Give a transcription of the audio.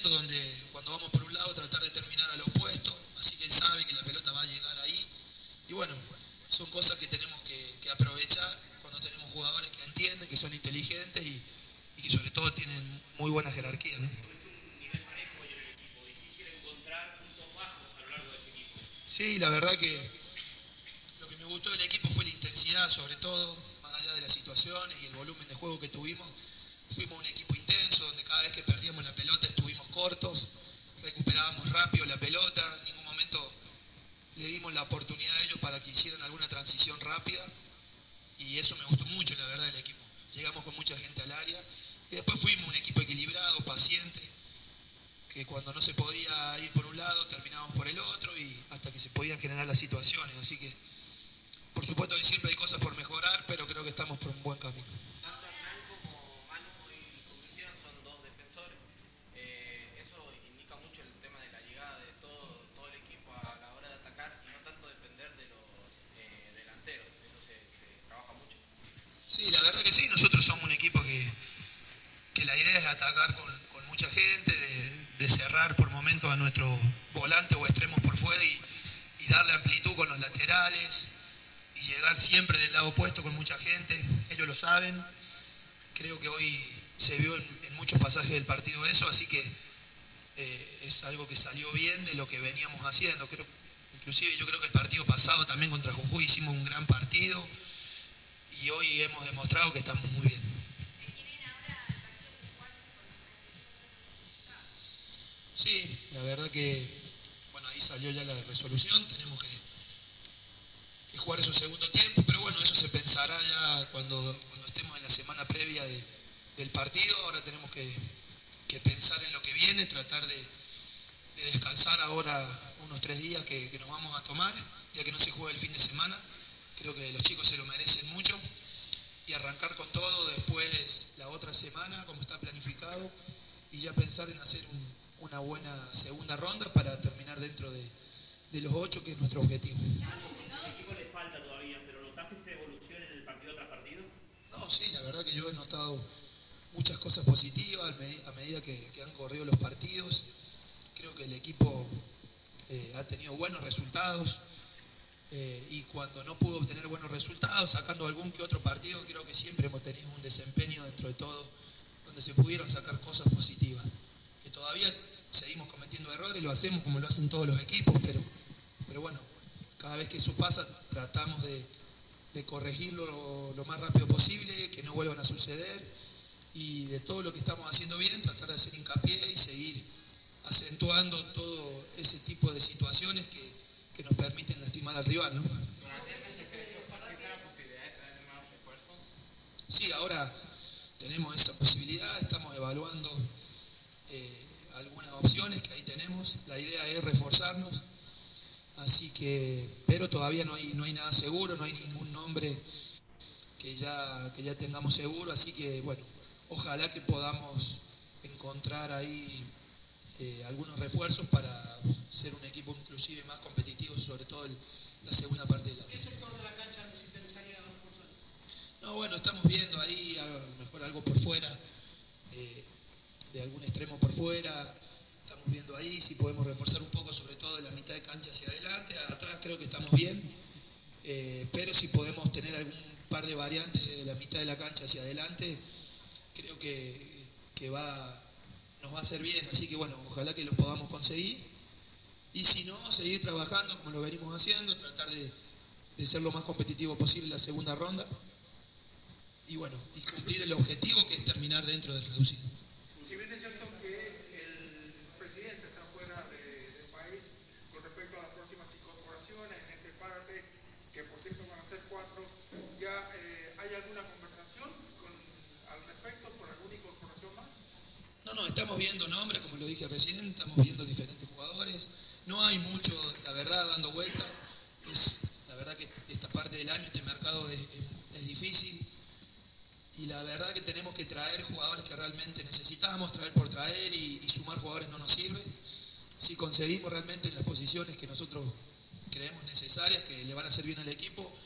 momentos donde cuando vamos por un lado tratar de terminar al opuesto, así que él sabe que la pelota va a llegar ahí. Y bueno, son cosas que tenemos que aprovechar cuando tenemos jugadores que entienden, que son inteligentes y que sobre todo tienen muy buena jerarquía, ¿no? Sí, la verdad que lo que me gustó del equipo fue la intensidad, sobre todo, más allá de las situaciones y el volumen de juego que tuvimos. Fuimos un equipo intenso, donde cada vez que perdíamos la pelota estuvimos cortos, recuperábamos rápido la pelota, en ningún momento le dimos la oportunidad a ellos para que hicieran alguna transición rápida, y eso me gustó mucho, la verdad, del equipo. Llegamos con mucha gente al área, y después fuimos un equipo equilibrado, paciente, que cuando no se podía ir por un lado, terminábamos por el otro, y hasta que se podían generar las situaciones. Así que, por supuesto que siempre hay cosas por mejorar, pero creo que estamos por un buen camino. Tanto Hernán como Manu y Cristian son dos defensores. Eso indica mucho el tema de la llegada de todo el equipo a la hora de atacar y no tanto depender de los delanteros. Eso se trabaja mucho. Sí, la verdad que sí. Nosotros somos un equipo que la idea es atacar con mucha gente, de cerrar por momentos a nuestros volantes o extremos por fuera y darle amplitud con los laterales y llegar siempre del lado opuesto con mucha gente. Ellos lo saben. Creo que hoy se vio en muchos pasajes del partido eso, así que es algo que salió bien de lo que veníamos haciendo. Inclusive yo creo que el partido pasado también contra Jujuy hicimos un gran partido y hoy hemos demostrado que estamos muy bien. Sí, la verdad que, bueno, ahí salió ya la resolución, tenemos que jugar esos segundo tiempo, pero bueno, eso se pensará ya cuando estemos en la semana previa del partido. Ahora tenemos que pensar en lo que viene, tratar de descansar ahora unos 3 días que nos vamos a tomar, ya que no se juega el fin de semana. Creo que los chicos se lo merecen mucho y arrancar con todo después la otra semana, como está planificado, y ya pensar en hacer una buena segunda ronda para terminar dentro de los 8, que es nuestro objetivo. ¿Al equipo le falta todavía, pero notás esa evolución en el partido tras partido? No, sí, la verdad que yo he notado muchas cosas positivas a medida que han corrido los partidos. Creo que el equipo ha tenido buenos resultados, y cuando no pudo obtener buenos resultados, sacando algún que otro partido, creo que siempre hemos tenido un desempeño dentro de todo donde se pudieron sacar cosas positivas. Que todavía seguimos cometiendo errores, lo hacemos como lo hacen todos los equipos, pero bueno, cada vez que eso pasa tratamos de corregirlo lo más rápido posible, que no vuelvan a suceder, y de todo lo que estamos haciendo bien, tratar de hacer hincapié y seguir acentuando todo ese tipo de situaciones que nos permiten lastimar al rival, ¿no? Sí, ahora tenemos esa posibilidad, estamos evaluando algunas opciones que ahí tenemos. La idea es reforzarnos, así que, pero todavía no hay nada seguro, no hay ningún nombre que ya tengamos seguro, así que bueno, ojalá que podamos encontrar ahí algunos refuerzos para ser un equipo inclusive más competitivo, sobre todo la segunda parte de la. ¿Qué sector de la cancha les interesaría reforzar? No, bueno, estamos viendo ahí a lo mejor algo por fuera, de algún extremo por fuera. Estamos viendo ahí si podemos reforzar un poco, sobre todo de la mitad de cancha hacia adelante. Atrás creo que estamos bien, pero si podemos tener algún par de variantes de la mitad de la cancha hacia adelante, creo que nos va a hacer bien. Así que bueno, ojalá que lo podamos conseguir, y si no, seguir trabajando como lo venimos haciendo, tratar de ser lo más competitivo posible en la segunda ronda, y bueno, y cumplir el objetivo, que es terminar dentro del reducido. Si bien es cierto que el presidente está fuera del país con respecto a las próximas incorporaciones en este parte, que por cierto van a ser 4, ¿ya hay alguna conversación al respecto por alguna incorporación más? No, estamos viendo nombres, como lo dije recién, estamos viendo diferentes jugadores. No hay mucho, la verdad, dando vuelta. La verdad que esta parte del año, este mercado es difícil, y la verdad que tenemos que traer jugadores que realmente necesitamos, traer por traer, y sumar jugadores no nos sirve. Si conseguimos realmente en las posiciones que nosotros creemos necesarias, que le van a hacer bien al equipo,